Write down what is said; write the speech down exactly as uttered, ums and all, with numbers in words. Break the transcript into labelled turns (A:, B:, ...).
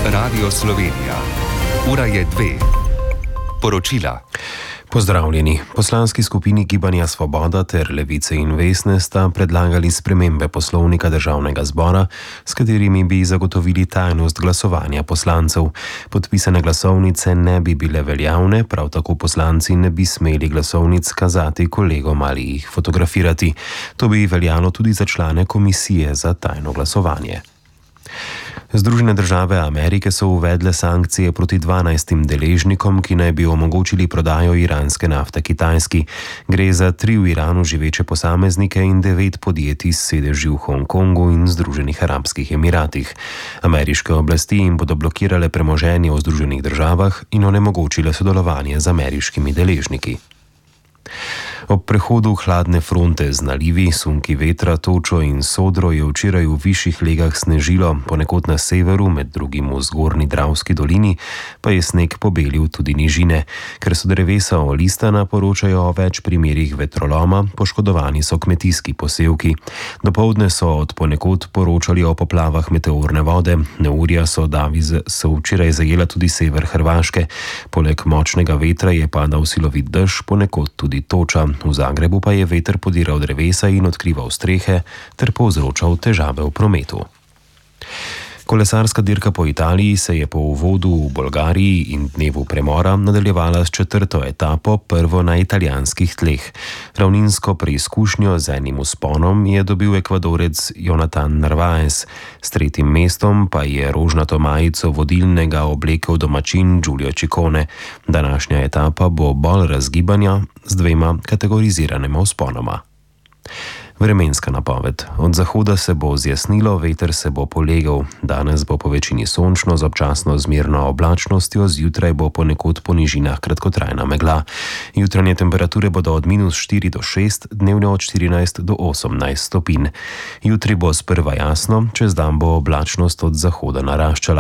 A: Radio Slovenija. Ura je dve. Poročila.
B: Pozdravljeni. Poslanski skupini Gibanja Svoboda ter Levice in Vesne sta predlagali spremembe poslovnika Državnega zbora, s katerimi bi zagotovili tajnost glasovanja poslancev. Podpisane glasovnice ne bi bile veljavne, prav tako poslanci ne bi smeli glasovnic kazati kolegom ali jih fotografirati. To bi veljalo tudi za člane komisije za tajno glasovanje. Združene države Amerike so uvedle sankcije proti dvanajstim deležnikom, ki naj bi omogočili prodajo iranske nafte Kitajski. Gre za tri v Iranu živeče posameznike in devet podjetij s sedeži v Hongkongu in Združenih arabskih emiratih. Ameriške oblasti jim bodo blokirale premoženje v Združenih državah in onemogočile sodelovanje z ameriškimi deležniki. Ob prehodu hladne fronte z nalivi, sunki vetra, točo in sodro je včeraj v višjih legah snežilo, ponekod na severu, med drugim v zgornji Dravski dolini, pa je sneg pobelil tudi nižine. Ker so drevesa olistana, poročajo o več primerih vetroloma, poškodovani so kmetijski posevki. Dopoldne so od ponekod poročali o poplavah meteorne vode, neurja so, Daviz, so včeraj zajela tudi sever Hrvaške. Poleg močnega vetra je padal silovit dež, ponekod tudi toča. V Zagrebu pa je veter podiral drevesa in odkrival strehe ter povzročal težave v prometu. Kolesarska dirka po Italiji se je po uvodu v Bolgariji in dnevu premora nadaljevala s četrto etapo, prvo na italijanskih tleh. Ravninsko preizkušnjo z enim vzponom je dobil Ekvadorec Jonathan Narvaez, s tretjim mestom pa je rožnato majico vodilnega oblekel domačin Giulio Ciccone. Današnja etapa bo bolj razgibanja z dvema kategoriziranima vzponoma. Vremenska napoved. Od zahoda se bo zjasnilo, veter se bo polegel. Danes bo po večini sončno z občasno zmerno oblačnostjo, zjutraj bo ponekod po nižinah kratkotrajna megla. Jutranje temperature bodo od minus štiri do šest, dnevne od štirinajst do osemnajst stopinj. Jutri bo sprva jasno, čez dan bo oblačnost od zahoda naraščala.